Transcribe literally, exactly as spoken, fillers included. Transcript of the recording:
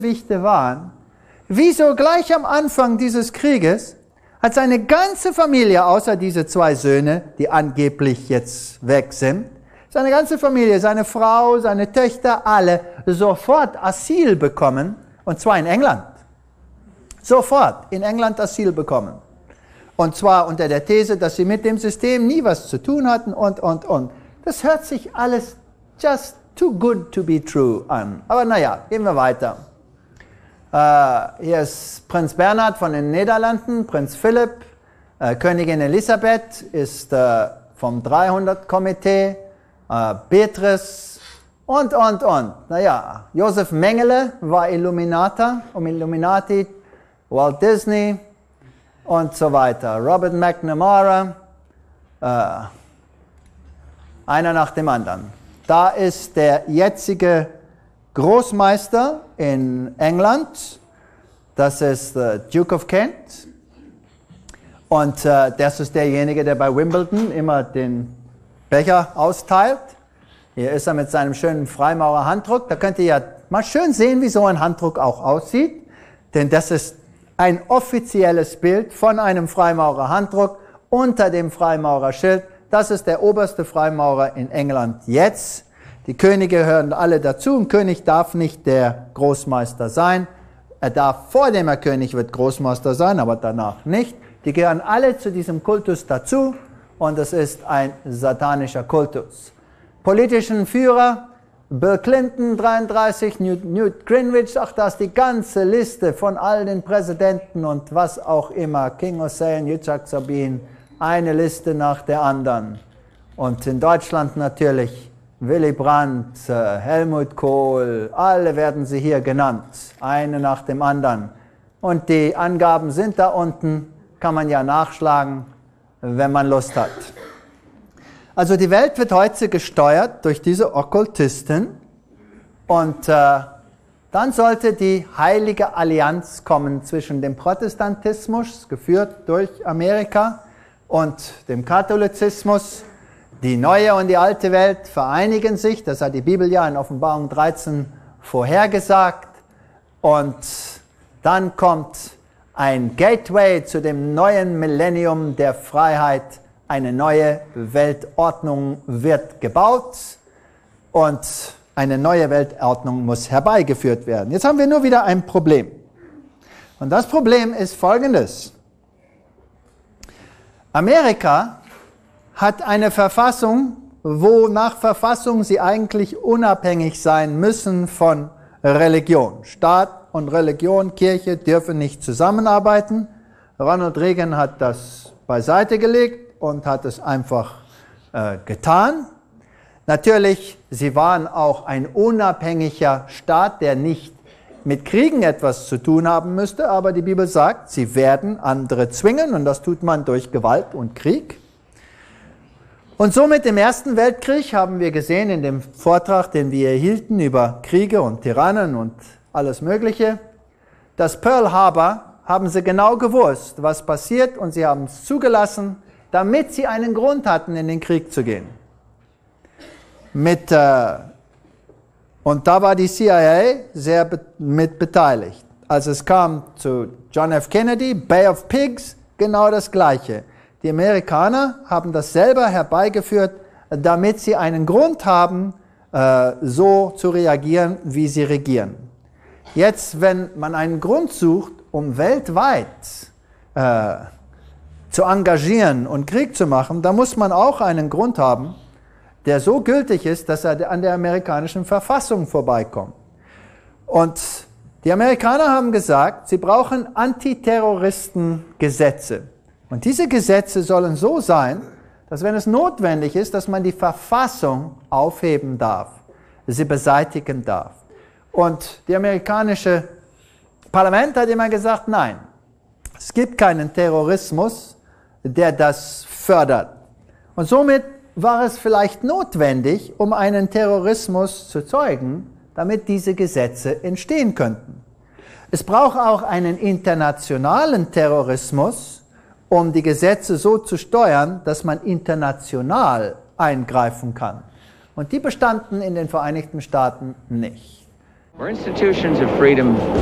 Bösewichte waren, wieso gleich am Anfang dieses Krieges hat seine ganze Familie, außer diese zwei Söhne, die angeblich jetzt weg sind, seine ganze Familie, seine Frau, seine Töchter, alle sofort Asyl bekommen, und zwar in England. Sofort in England Asyl bekommen. Und zwar unter der These, dass sie mit dem System nie was zu tun hatten und, und, und. Das hört sich alles just too good to be true an. Aber naja, gehen wir weiter. Äh, hier ist Prinz Bernhard von den Niederlanden, Prinz Philipp, äh, Königin Elisabeth ist äh, vom dreihundert-Komitee, äh, Beatrice und, und, und. Naja, Josef Mengele war Illuminator, um Illuminati, Walt Disney und so weiter. Robert McNamara, äh, einer nach dem anderen. Da ist der jetzige Großmeister in England, das ist äh, Duke of Kent. Und äh, das ist derjenige, der bei Wimbledon immer den Becher austeilt. Hier ist er mit seinem schönen Freimaurer-Handdruck. Da könnt ihr ja mal schön sehen, wie so ein Handdruck auch aussieht. Denn das ist ein offizielles Bild von einem Freimaurer-Handdruck unter dem Freimaurerschild. Das ist der oberste Freimaurer in England jetzt. Die Könige hören alle dazu. Ein König darf nicht der Großmeister sein. Er darf, vor dem er König wird, Großmeister sein, aber danach nicht. Die gehören alle zu diesem Kultus dazu und es ist ein satanischer Kultus. Politischen Führer, Bill Clinton, dreiunddreißig, Newt, Newt Gingrich, ach, da ist die ganze Liste von all den Präsidenten und was auch immer. King Hussein, Yitzhak Rabin, eine Liste nach der anderen. Und in Deutschland natürlich Willy Brandt, Helmut Kohl, alle werden sie hier genannt, eine nach dem anderen. Und die Angaben sind da unten, kann man ja nachschlagen, wenn man Lust hat. Also die Welt wird heute gesteuert durch diese Okkultisten und äh, dann sollte die heilige Allianz kommen zwischen dem Protestantismus, geführt durch Amerika, und dem Katholizismus. Die neue und die alte Welt vereinigen sich, das hat die Bibel ja in Offenbarung dreizehn vorhergesagt. Und dann kommt ein Gateway zu dem neuen Millennium der Freiheit. Eine neue Weltordnung wird gebaut und eine neue Weltordnung muss herbeigeführt werden. Jetzt haben wir nur wieder ein Problem. Und das Problem ist folgendes. Amerika hat eine Verfassung, wo nach Verfassung sie eigentlich unabhängig sein müssen von Religion. Staat und Religion, Kirche dürfen nicht zusammenarbeiten. Ronald Reagan hat das beiseite gelegt und hat es einfach äh, getan. Natürlich, sie waren auch ein unabhängiger Staat, der nicht mit Kriegen etwas zu tun haben müsste, aber die Bibel sagt, sie werden andere zwingen und das tut man durch Gewalt und Krieg. Und somit im Ersten Weltkrieg haben wir gesehen in dem Vortrag, den wir erhielten über Kriege und Tyrannen und alles Mögliche, dass Pearl Harbor haben sie genau gewusst, was passiert und sie haben es zugelassen, damit sie einen Grund hatten, in den Krieg zu gehen. Mit, äh, und da war die C I A sehr be- mit beteiligt. Als es kam zu John F. Kennedy, Bay of Pigs, genau das Gleiche. Die Amerikaner haben das selber herbeigeführt, damit sie einen Grund haben, äh, so zu reagieren, wie sie regieren. Jetzt, wenn man einen Grund sucht, um weltweit äh, zu engagieren und Krieg zu machen, da muss man auch einen Grund haben, der so gültig ist, dass er an der amerikanischen Verfassung vorbeikommt. Und die Amerikaner haben gesagt, sie brauchen Antiterroristengesetze. Und diese Gesetze sollen so sein, dass wenn es notwendig ist, dass man die Verfassung aufheben darf, sie beseitigen darf. Und das amerikanische Parlament hat immer gesagt, nein, es gibt keinen Terrorismus, der das fördert. Und somit war es vielleicht notwendig, um einen Terrorismus zu zeugen, damit diese Gesetze entstehen könnten. Es braucht auch einen internationalen Terrorismus, um die Gesetze so zu steuern, dass man international eingreifen kann. Und die bestanden in den Vereinigten Staaten nicht. Were institutions of freedom